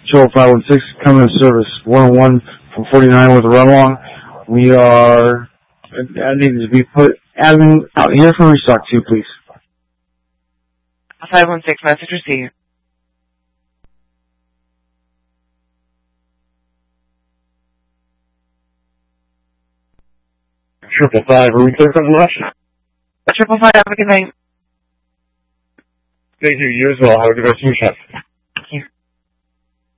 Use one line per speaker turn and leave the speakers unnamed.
Show 516 coming to service 101 from 49 with a run along. We are needing to be put admin out here for restock too, please.
516 message received.
Triple 5, are we clear for the rush?
555, have a good night.
Thank you, you as well. Have a good rest of your shift.